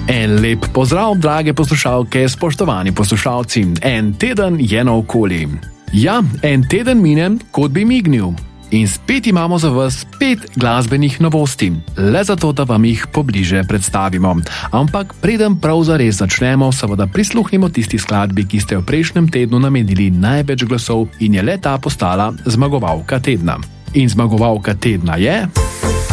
En lep pozdrav, drage poslušalke, spoštovani poslušalci. En teden je naokoli. Ja, en teden mine, kot bi mignil. In spet imamo za vas 5 glasbenih novosti, le zato, da vam jih pobliže predstavimo. Ampak preden prav zares začnemo, seveda prisluhnimo tisti skladbi, ki ste v prejšnjem tednu namenili največ glasov in je le ta postala zmagovalka tedna. In zmagovalka tedna je...